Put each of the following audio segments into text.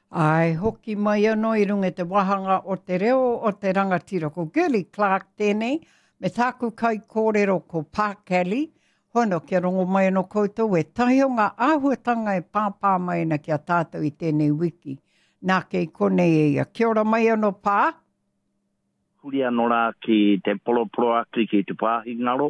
Ai, hoki mai anō I runga te wahanga o te reo o te rangatira. Ko Gilly Clark tēnei, me tāku kai kōrero ko Pākeli. Hono, kia rongo mai anō koutou, e tahi o ngā āhuatanga e pāpā mai na kia tātou I tēnei wiki. Nā kei konei e ia. Kia ora mai anō pā? Huri anō rā ki te polopolo aki ki te pāhi ngaro.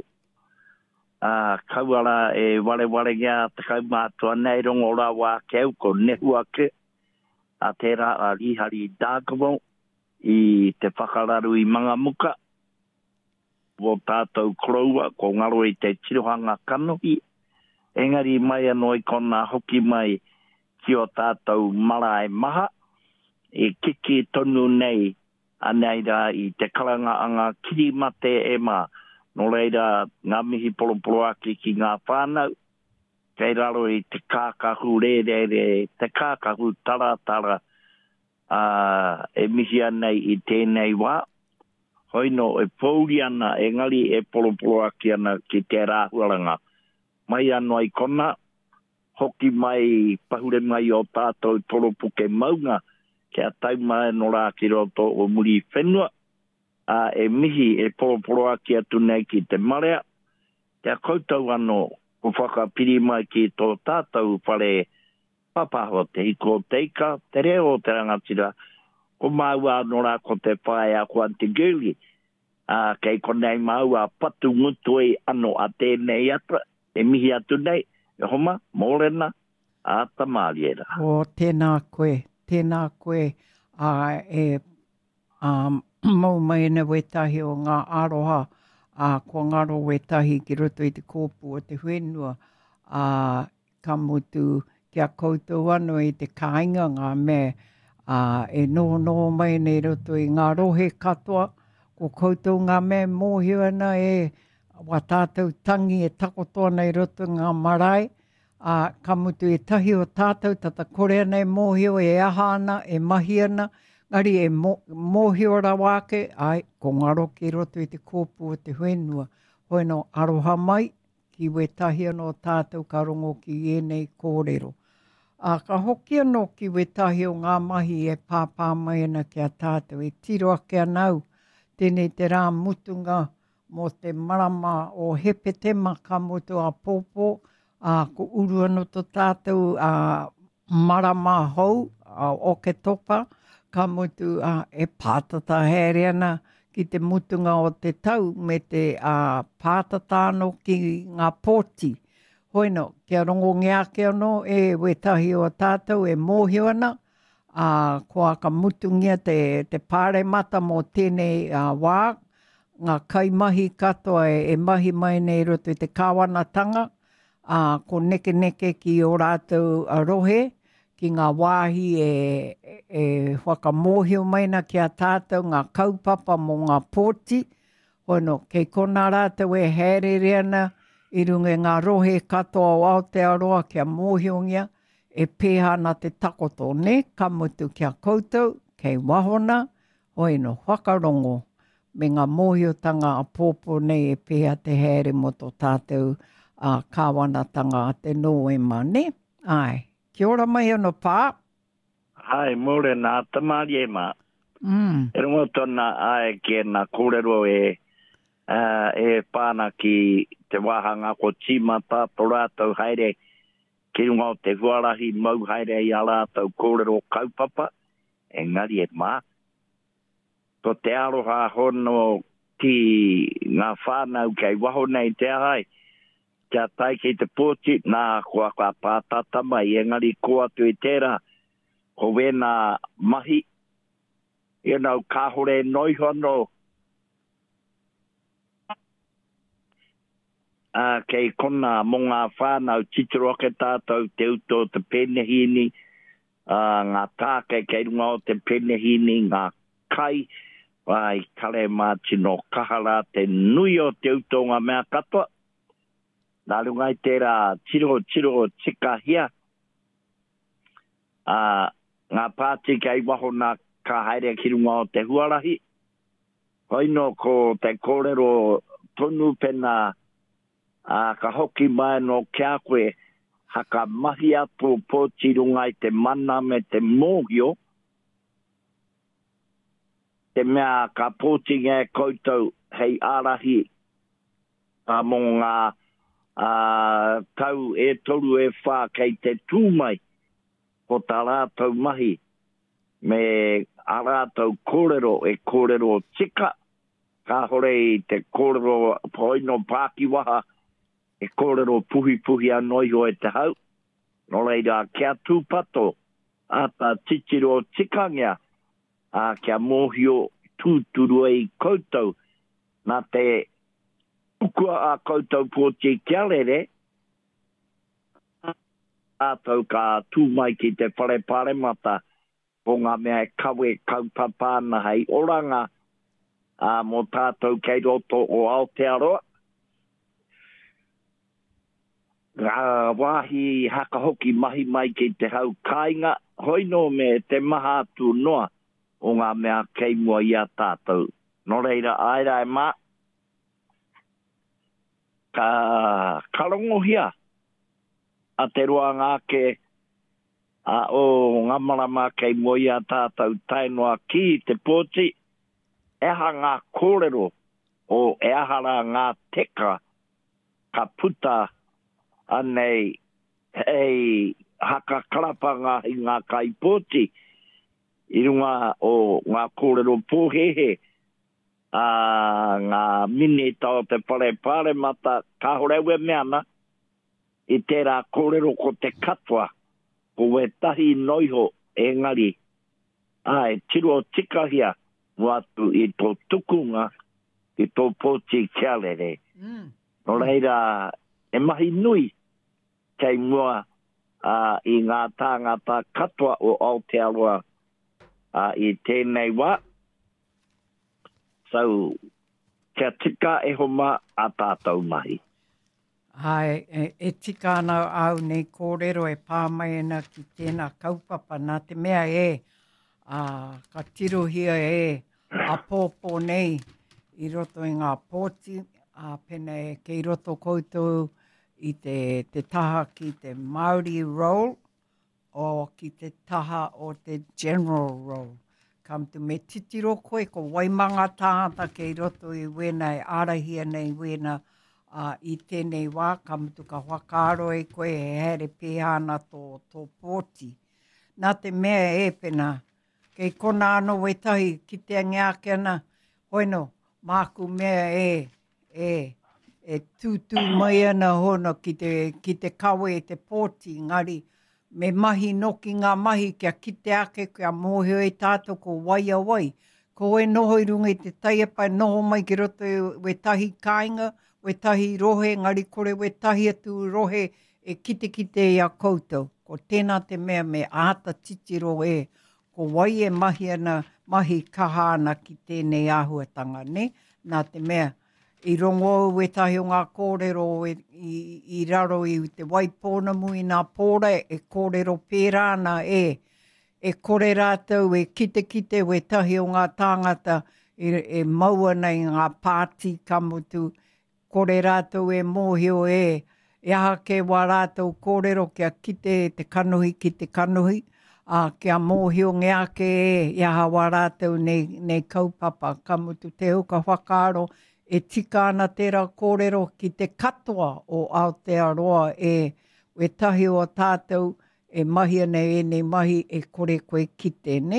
Kauara e ware ngā te kaumātua nei rongo rā wā keu ko nehu ake. A tērā a rihari dākamo I te whakararu I Mangamuka. Wo tātou kroua ko ngaro I te tirohanga kanohi. Engari mai anō I kona hoki mai ki o tātou marae maha. E kiki tonu nei anei rā I te karangaanga kirimate e mā. No reira ngā mihi polopolo aki ki ngā whānau. Kei raro I te kākahu re, te kākahu tara, e mihi anei I tēnei wā. Hoino e pōuri ana, e ngari e polopolo aki ana ki te rāhuaranga. Mai anō I kona, hoki mai, pahure mai o tātou polopuke maunga, kia taumai no rā ki roto o muri whenua. E mihi e polopolo aki atu nei ki te marea. Kia koutou anō, ko whakapiri mai ki tō tātou whare papaho te hiko teika, te reo te rangatira, ko maua no rā ko te whae a kua te gili, kei konei maua patu ngutui anō a tēnei atra, e mihi atu nei, e homa, mōrena, a tamariera. O, tēnā koe, mau mai na wetahi o ngā aroha, ko ngaro wetahi ki roto I te kōpū o te whenua, ka mutu kia koutou anō I te kāinga ngā me, e no mai nei roto I ngā rohe katoa, ko koutou ngā me mōhio ana e wa tātou tangi e takotoa nei roto ngā marae, ka mutu e tahi o tātou tata korea nei mōhio e aha ana, e mahi ana, ngari e mōhio rawake, ai, ko ngaro ki roto I te kōpū o te whenua. Hoi no aroha mai, ki wetahi anō tātou ka rongo ki enei kōrero. Ka hoki anō ki wetahi o ngā mahi e pāpā mai ana kia tātou, e tiro ake anau, tēnei te rā mutunga mō te marama o hepetema ka mutu a pōpō, ko uru anō tō tātou marama hou, o ke topa, ka mutu e pātata here ana ki te mutunga o te tau me te pātata anō ki ngā pōti. Hoino, kia rongo ngeake anō e wetahi o tātou e mōhio ana, koa ka mutungia te pāre mata mō tēnei wā, ngā kaimahi katoa e mahi mai nei roto I te kāwanatanga, ko neke ki o rātou rohe, ki ngā wāhi e whakamōhio maina ki a tātou ngā kaupapa mō ngā pōti. Hoino, kei kona rātou e hērere ana I runga ngā rohe katoa o Aotearoa kia mōhiongia e pēha na te takoto ne, ka mutu kia koutou, kei wahona, hoino, whakarongo, me ngā mōhiotanga a pōpō nei e pēha te here mo tō tātou kāwanatanga a te Noema, ne? Ai. Kia ora mai anō pā? Hai, mōre nā tamari e mā. E rongo tōna ai ke nā kōrero e pāna ki te wāhanga ko tīmata tō rātou haere ki runga o te huarahi mau haere I a rātou kōrero kaupapa, engari e mā. Ko te aroha hono ki ngā whānau kei waho nei te ahai, kia tai ki te pōti, nā kua pātata mai, engari ko atu I tērā, ko wēnā mahi, I nau kāhore noihono, kei kona mō ngā whānau titiro ke tātou te uto te penehini, ngā tāke kei runga o te penehini, ngā kai, vai kare mātino kahara te nui o te uto ngā mea katoa, nā rungai tērā tiro tika hia. Ngā pāti kei waho nā ka haere ki runga o te huarahi. Hoino ko te kōrero tonu pena ka hoki mai no kia koe haka mahi atu pōti runga i te mana me te mōhio, te mea ka pōti ngā koutou hei arahi mō ngā tau e toru e whā kei te tūmai ko tā rātou mahi me a rātou kōrero e kōrero tika ka hore i te kōrero poino Pākiwaha e kōrero puhi puhi anoi ho e te hau no reira kia tūpato a tā titiro tikangia a kia mōhio tūturu e koutou nā te ukua a koutou pōti kia rere a tau ka tūmai ki te whare mata o ngā mea e kawe kaupapāna hei oranga mō tātou kei roto o Aotearoa. Ngā wāhi haka hoki mahi mai ki te hau kāinga hoino me te maha atu noa o ngā mea kei mua i a tātou. No reira aira e mā ka karongohia a te roa ngāke o ngā marama kei mua i a tātou tainoa ki te pōti eha ngā kōrero o ehara ngā teka ka puta anei hei haka karapanga i ngā kaipōti i runga o ngā kōrero pōhehe ngā minita o te pare mata ka horewe meana i tērā kōrero ko te katoa ko we tahi noiho e ngari ai tiro tikahia watu i tō tukunga i tō pōti kialere. No reira e mahi nui kei mua i ngā tāngata katoa o Aotearoa i tēnei wā. So, kia tika e homa a tātou mahi. Ai, e tika ana au nei kōrero e pāmai ana ki tēnā kaupapa nā te mea ka tirohia a pōpō nei i roto i ngā pōti, pēne kei roto koutou i te taha ki te Māori role o ki te taha o te general role. Kamtu me titiro koe ko waimanga tāngata kei roto i wena e arahia nei wena i tēnei wā, kamtu ka whakaaro e koe e here pēhana tō pōti. Nā te mea pēnā, kei kona ano wetahi ki te angiake ana, hoino, māku mea e tūtū mai ana hono ki te kawe te pōti, ngari, me mahi noki ngā mahi kia kite ake kia mōhio e tātou ko waia wai. Ko e noho i runga i te taiapai noho mai ki roto e wetahi kāinga, wetahi rohe, ngari kore wetahi atu rohe e kite i a koutou. Ko tēnā te mea me āta titiro ko wai e mahi ana, mahi kaha ana ki tēnei āhuatanga, ne? Nā te mea, i rongo wetahi o ngā kōrero i raro i te waipōnamu i ngā pōra e kōrero pērāna e kore rātou e kite wetahi o ngā tāngata e maua nei ngā pāti kamutu kore rātou e mōhio e aha ke wā rātou kōrero kia kite te kanohi ki te kanohi kia mōhio ngeake aha wā rātou nei kaupapa kamutu te huka whakaaro e tika ana tērā kōrero ki te katoa o Aotearoa wetahi o tātou e mahi ana nei mahi e kore koe kite, ne?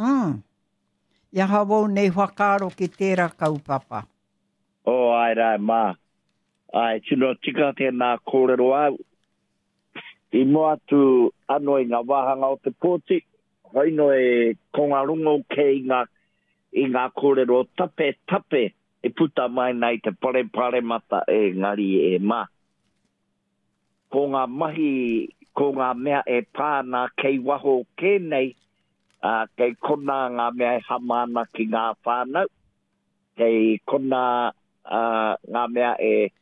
Iaha wau nei whakaaro ki tērā kaupapa. Ai rai mā. Ai, tino tika tēnā kōrero au. I mua atu anō i ngā wāhanga o te pōti, hoino e kongarungo ke i ngā kōrero tape, e puta mai nei te pare mata e ngari e mā. Ko ngā mahi, ko ngā mea e pāna kei waho kēnei, kei kona ngā mea e hamana ki ngā whānau, kei kona ngā mea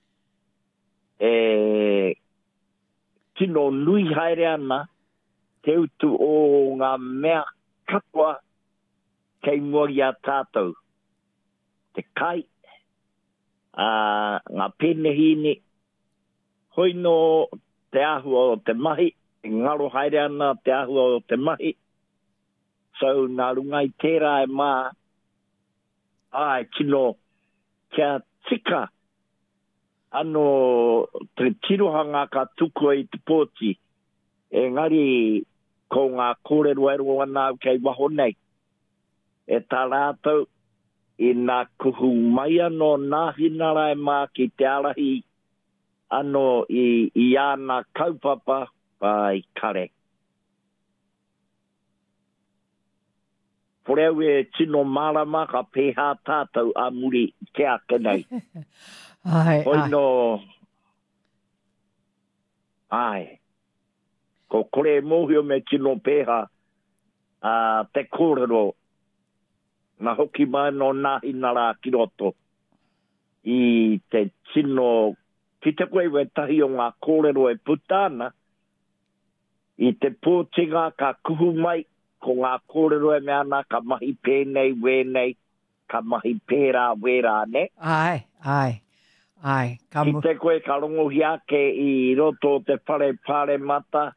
tino nui haere ana, te utu o ngā mea kapua kei mori a tātou. Te kai, ngā penehini, hoino te ahua o te mahi, e ngaro haere ana te ahua o te mahi. So nā runga i tērā e mā, ai kino kia tika ano te tirohanga ka tuku i te pōti. Engari ko ngā kōrero ero ana kei waho nei. E tā rātou i nā kuhu mai anō nā hinara e mā ki te arahi ano i ana kaupapa pai kare. Poreu e tino marama ka pēhā tātou a muri ke ake nei. Hoino, ai, ko kore mohio me tino pēhā te kōrero na hoki mai no nā inara ki roto i te tino, ki te koe we tahi o ngā kōrero e putana, i te pōtinga ka kuhu mai, ko ngā kōrero e meana ka mahi pēnei, wēnei, ka mahi pērā, wērā, ne? Ai. Ki te koe ka rongo hiake i roto te whare mata,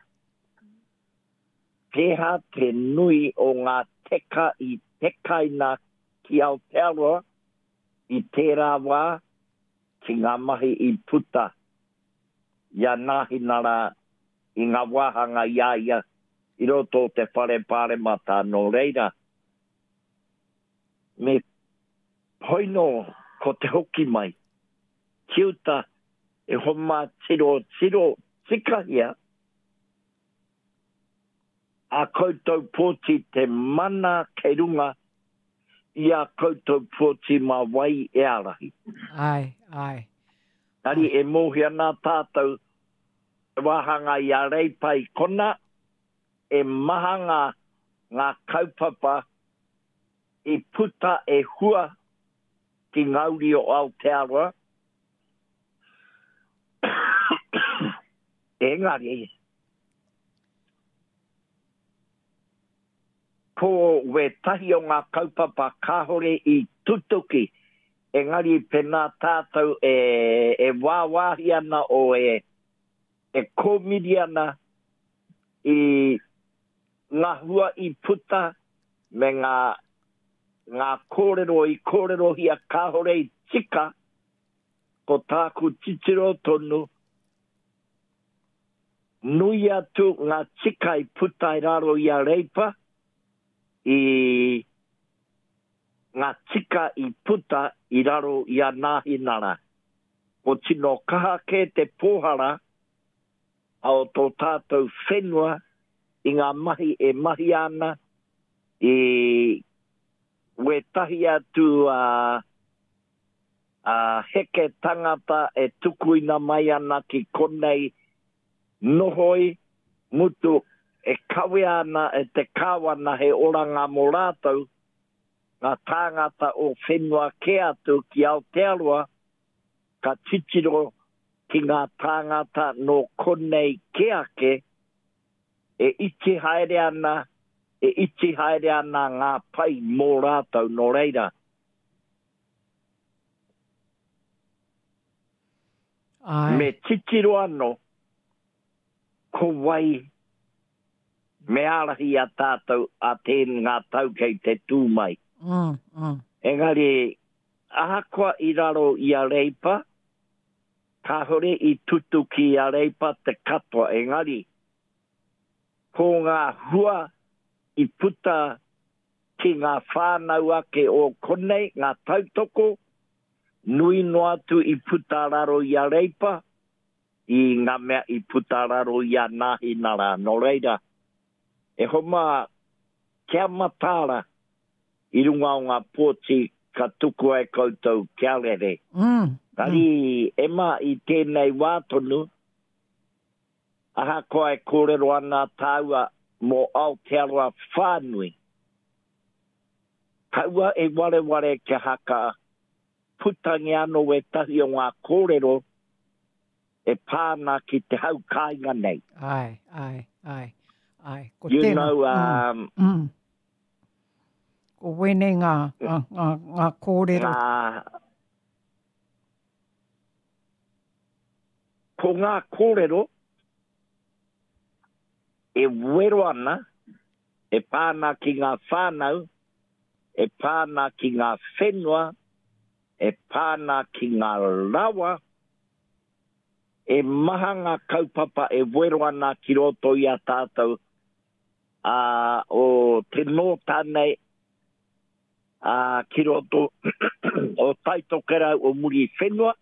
pēha te nui o ngā teka i tekaina ki Aotearoa, i tērā wā, ki ngā mahi i puta, ia nāhi nara i ngā wāhanga ia, i roto te whare mata no reira. Me hoino ko te hoki mai. Kiuta e homa tiro tikahia. A koutou pōti te mana kei runga i a koutou pōti ma wai e arahi. Ai. Ari e mohi ana tātou e wahanga i a reipai kona, e mahanga ngā kaupapa i puta e hua ki ngauri o Aotearoa. Engari, ko we tahi o ngā kaupapa kāhore i tutuki, engari pena tātou e wāwahi ana o e kōmiri ana i ngā hua i puta me ngā kōrero hia kāhore i tika ko tāku titiro tonu nui atu ngā tika i puta i raro i a reipa i ngā tika i puta i raro i a nāhinara. Ko tino kaha ke te pōhara ao tō tātou whenua i ngā mahi e mahi ana i we tahi atu heke tangata e tukuina mai ana ki konei nohoi mutu e kawe ana e te kāwana he oranga mo rātou ngā tāngata o whenua ke atu ki Aotearoa ka titiro ki ngā tāngata no konei ke ake e iti haere ana ngā pai mō rātou no reira. Ai. Me titiro anō, ko wai me arahi a tātou a tēn ngā tau kei te tūmai. Engari, ahakoa i raro i a reipa, ka hore i tutu ki a reipa te katoa. Engari, ko ngā hua i puta ki ngā whānau ake o konei, ngā tautoko, nui no atu i puta raro i a reipa, i ngā mea i puta raro i a nāhinara no reira. E homa kia matāra i runga o ngā pōti ka tuku e koutou kia rere. Tari e mā i tēnei wātonu, aha koe kōrero ana tāua mō Aotearoa whānui. Kaua e ware ke haka putangi anō e tahi o ngā kōrero e pāna ki te hau kāinga nei. Ai. Ko you tēnā. know, Ko wene ngā kōrero. Ko ngā kōrero e wero ana, e pāna ki ngā whānau, e pāna ki ngā whenua, e pāna ki ngā rawa, e maha ngā kaupapa e wero ana ki roto i a tātou o te nō nei ki roto o taitokerau o muri whenua.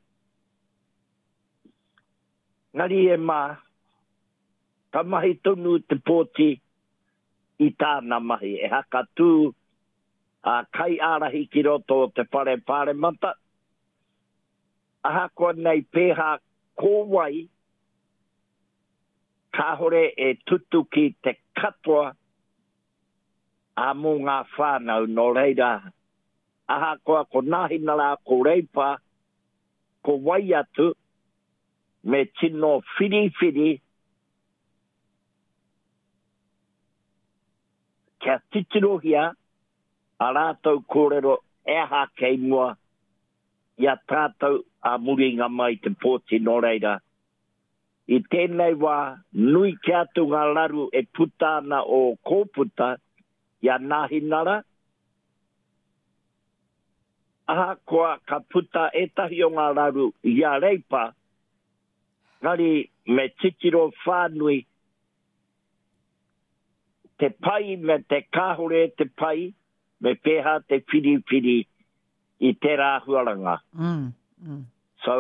Ngari e mā, ka mahi tonu te pōti i tāna mahi. E haka tū kai ārahi ki roto o te whare mata. Aha koa nei pēha kōwai, ka hore e tutu ki te katoa a mō ngā whānau no reira. Aha koa ko nāhina rā ko reipa, ko wai atu, me tino whiri, kia titirohia, a rātou kōrero e aha kei mua, ia tātou a muringa mai te pōti no reira. I tēnei wā, nui ki atu ngā laru e putana o kōputa, ia nāhinara. Aha koa ka puta etahi o ngā laru ia reipa, ngari me titiro whānui, te pai me te kāhore te pai, me pēha te whiri i te rāhuaranga. So,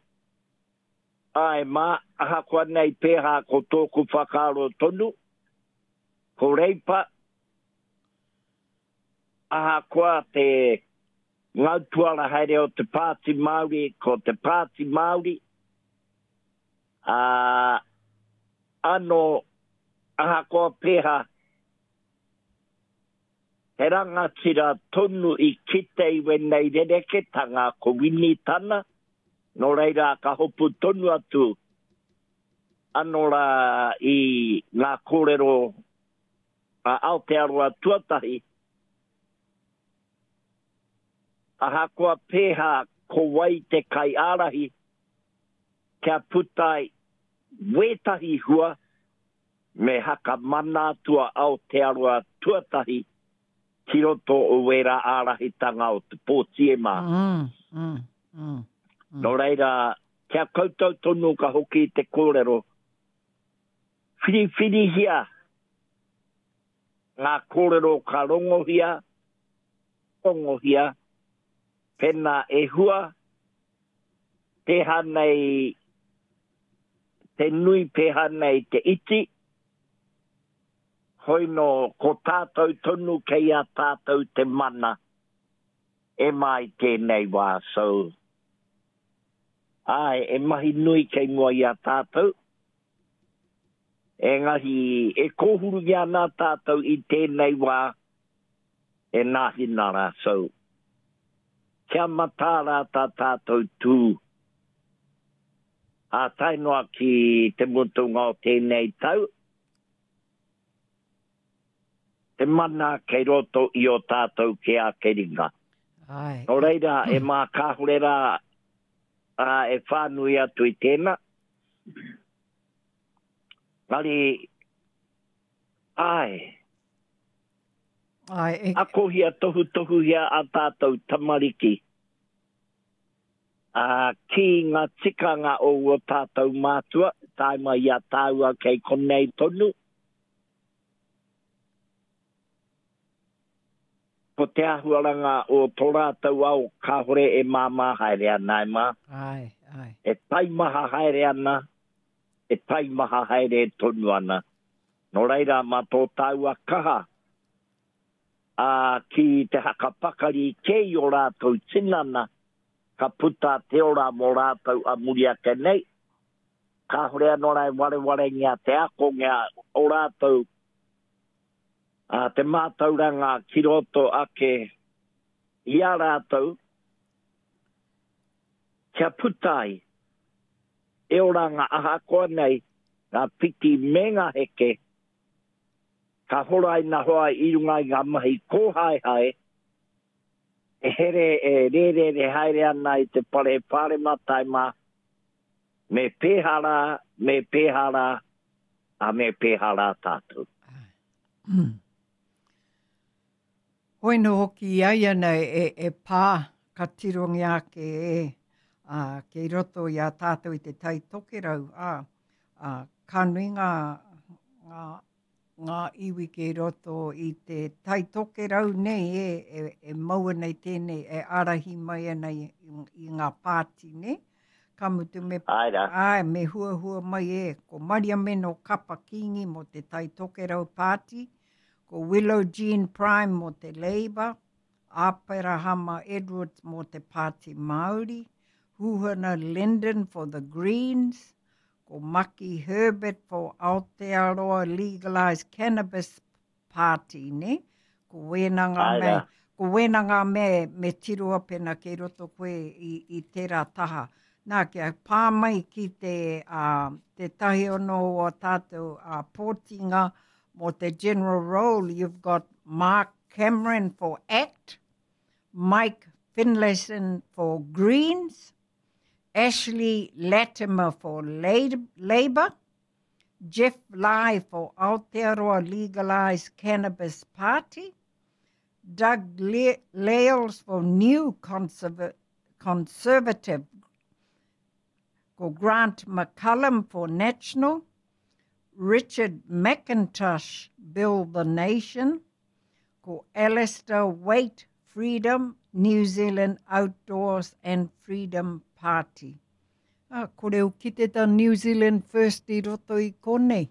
ai mā, aha koa nei pēha ko tōku whakaro tonu, ko reipa, aha koa te ngautuara haere o te pāti Māori, ko te pāti Māori, ano, aha koa pēha, he rangatira tonu i kitei wenei rereketanga ko wini tana, no reira ka hopu tonu atu, anora i ngā kōrero a Aotearoa tuatahi, aha koa pēha ko wai te kai ārahi, kia putai wētahi hua, me haka mana tua Aotearoa tuatahi, ki roto o wera ārahitanga o te pōti e mā. No reira, kia koutou tonu ka hoki te kōrero, whiri hia, ngā kōrero ka rongohia, pena e hua, te nui pēha nei te iti, hoino ko tātou tonu kei a tātou te mana, e mai tēnei wā. So, ai, e mahi nui kei mua i a tātou, e ngahi, e kōhuru ia nā tātou i tēnei wā, e nahi nara. So, kia matāra tā tātou tū, a tainoa ki te mutunga o tēnei tau, te mana kei roto i o tātou ke a keringa. No reira, e mā kāhurera e whānui atu i tēnā. Ngari, ako hia tohu hia a tātou tamariki. Ki ngā tikanga o tātou mātua, taima ia tāua kei konei tonu. Ko te ahuaranga o tō rātou au ka hore e māmā haere ana e mā. E taimaha haere ana, e taimaha haere e tonu ana. No reira mā tō tāua kaha, ki te hakapakari kei o rātou tinana, ka puta te ora mō rātou a muriake nei. Ka hore anorai ware ngā te ako ngā o rātou te mātauranga ki roto ake i a rātou, kia putai, e oranga aha koa nei, ngā piti me ngā heke, ka horai na hoa i runga i ngā mahi kōhae, e here e re haere ana i te pare matai mā, me pēhara, a me pēha rā tātou. Hoi no hoki ai ana e pā ka tirongi ake ke roto i a tātou i te tai toke rau. Ka nui ngā iwi ke roto i te tai toke rau nei e maua nei tēnei e arahi mai ana i ngā pāti ne. Ka mutu me, me hua mai ko Maria Meno Kapa Kingi mo te tai toke rau pāti, ko Willow Jean Prime mo te Labour, Apera Hama Edwards mo te Pāti Māori, Huhana Linden for the Greens, ko Maki Herbert for Aotearoa Legalised Cannabis Party, ne? Ko wenanga me tirua pena ke roto koe i tērā taha. Nā kia pā mai ki te tahi ono o tātou pōtinga mo te general role. You've got Mark Cameron for ACT, Mike Finlayson for Greens, Ashley Latimer for Labour, Jeff Lai for Aotearoa Legalised Cannabis Party, Doug Lales for New Conservative, ko Grant McCullum for National, Richard McIntosh Build the Nation, ko Alistair Waite Freedom, New Zealand Outdoors and Freedom Party. Kore u kite ta New Zealand First I roto I konei.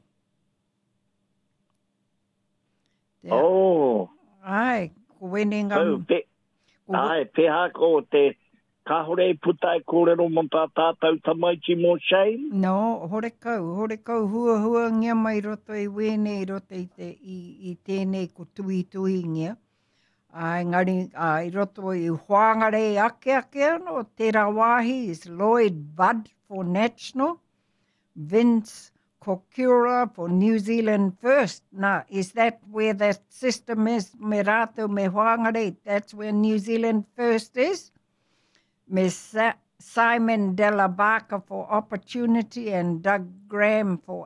Ai, ko wenenga... Ai, peha ko te kahore putai kōrero mo tā tātou tamaiti mō shame? No, hore kau, hua ngia mai roto I wene I roto I tēnei ko tui ngia. Engari, I roto I hoangare ake ano, tērā wāhi is Lloyd Budd for National, Vince Kokura for New Zealand First. Now, is that where that system is? Me rātou me hoangare, that's where New Zealand First is? Miss Simon Della Barca for Opportunity and Doug Graham for